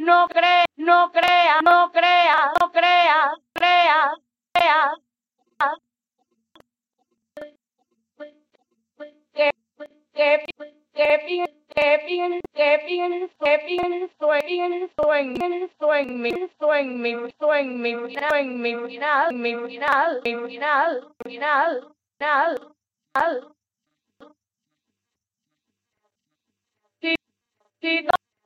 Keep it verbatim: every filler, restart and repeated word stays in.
no crea, no crea, no crea, no crea, crea, crea. Que, que, que pienso, que pienso, que pienso, que pienso, pienso en, pienso en mi, pienso en mi, pienso en mi final, en mi final, mi final, mi final, final, final, final. Si, si